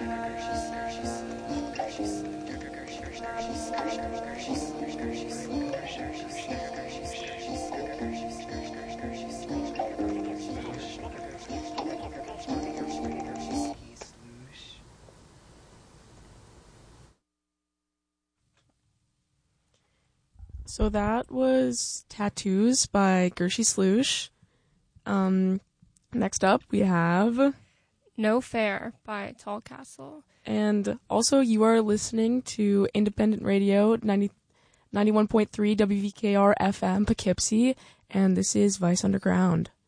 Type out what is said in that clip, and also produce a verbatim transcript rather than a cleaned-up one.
So that was Tattoos by Gershie Sloosh. Um, next up we have No Fair by Tall Castle. And also you are listening to Independent Radio ninety, ninety-one point three W V K R F M Poughkeepsie, and this is Vice Underground.